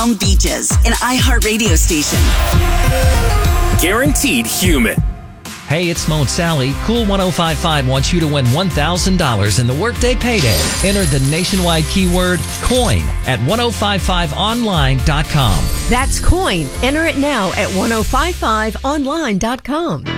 Palm Beaches, an iHeartRadio station. Guaranteed human. Hey, it's Mo and Sally. Cool 105.5 wants you to win $1,000 in the Workday Payday. Enter the nationwide keyword COIN at 1055online.com. That's COIN. Enter it now at 1055online.com.